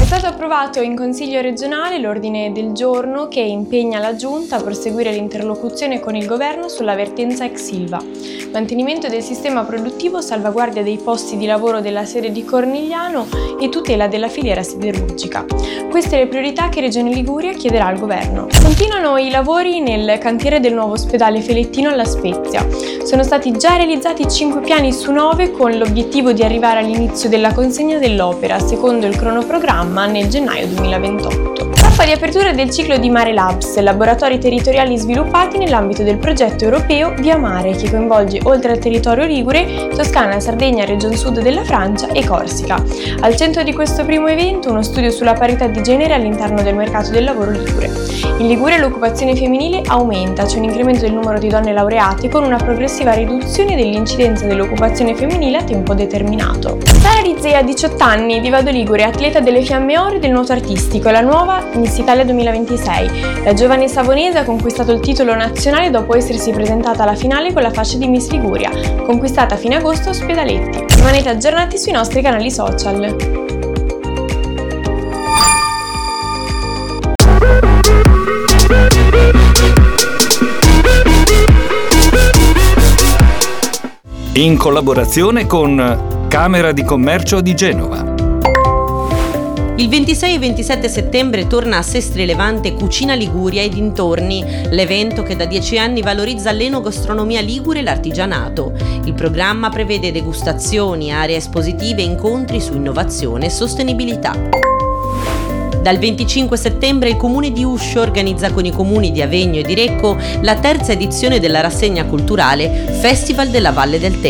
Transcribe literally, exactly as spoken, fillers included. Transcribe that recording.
stato approvato in Consiglio regionale l'ordine del giorno che impegna la Giunta a proseguire l'interlocuzione con il Governo sulla vertenza ex Ilva, mantenimento del sistema produttivo, salvaguardia dei posti di lavoro della sede di Cornigliano e tutela della filiera siderurgica. Queste le priorità che Regione Liguria chiederà al Governo. Continuano i lavori nel cantiere del nuovo ospedale Felettino alla Spezia. Sono stati già realizzati cinque piani su nove con l'obiettivo di arrivare all'inizio della consegna dell'opera, secondo il cronoprogramma, nel gennaio duemilaventotto. Tappa di apertura del ciclo di Mare Labs, laboratori territoriali sviluppati nell'ambito del progetto europeo Via Mare, che coinvolge oltre al territorio ligure, Toscana, Sardegna, Regione Sud della Francia e Corsica. Al centro di questo primo evento uno studio sulla parità di genere all'interno del mercato del lavoro ligure. In Liguria l'occupazione femminile aumenta, c'è un incremento del numero di donne laureate con una progressiva riduzione dell'incidenza dell'occupazione femminile a tempo determinato. Sara Rizea, diciotto anni, di Vado Ligure, atleta delle Fiamme Oro del nuoto artistico, la nuova Miss Italia duemilaventisei. La giovane savonese ha conquistato il titolo nazionale dopo essersi presentata alla finale con la fascia di Miss Liguria, conquistata a fine agosto a Ospedaletti. Rimanete aggiornati sui nostri canali social. In collaborazione con Camera di Commercio di Genova. Il ventisei e ventisette settembre torna a Sestri Levante Cucina Liguria e dintorni, l'evento che da dieci anni valorizza l'enogastronomia ligure e l'artigianato. Il programma prevede degustazioni, aree espositive e incontri su innovazione e sostenibilità. Dal venticinque settembre il Comune di Uscio organizza con i comuni di Avegno e di Recco la terza edizione della rassegna culturale Festival della Valle del Tevere.